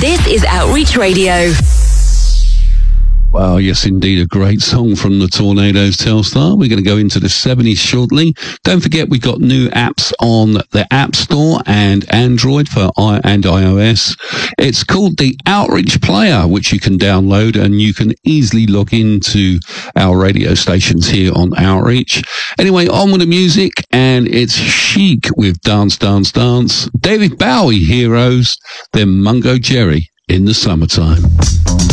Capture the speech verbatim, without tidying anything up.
This is Outreach Radio. Well, yes, indeed, a great song from the Tornadoes Telstar. We're going to go into the seventies shortly. Don't forget, we've got new apps on the App Store and Android for I and iOS. It's called the Outreach Player, which you can download, and you can easily log into our radio stations here on Outreach. Anyway, on with the music, and it's Chic with Dance, Dance, Dance. David Bowie, Heroes, then Mungo Jerry, In the Summertime.